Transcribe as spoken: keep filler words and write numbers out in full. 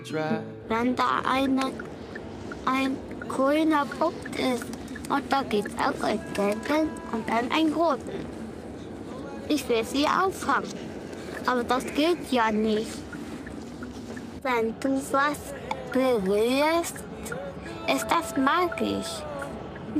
Wenn da eine, ein grüner Punkt ist und da gibt's auch einen gelben und dann einen roten. Ich will sie auffangen, aber das geht ja nicht. Wenn du was berührst, ist das magisch.